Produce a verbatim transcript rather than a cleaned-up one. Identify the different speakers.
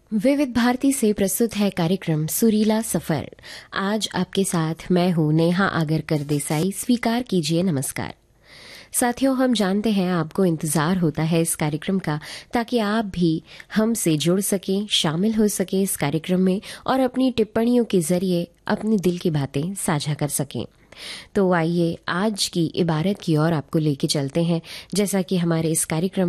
Speaker 1: विविध भारती से प्रस्तुत है कार्यक्रम सुरीला सफर। आज आपके साथ मैं हूं नेहा आगरकर देसाई। स्वीकार कीजिए नमस्कार। साथियों, हम जानते हैं आपको इंतजार होता है इस कार्यक्रम का, ताकि आप भी हमसे जुड़ सकें, शामिल हो सकें इस कार्यक्रम में और अपनी टिप्पणियों के जरिए अपनी दिल की बातें साझा कर सकें। तो आइए आज की इबारत की ओर आपको लेके चलते हैं। जैसा कि हमारे इस कार्यक्रम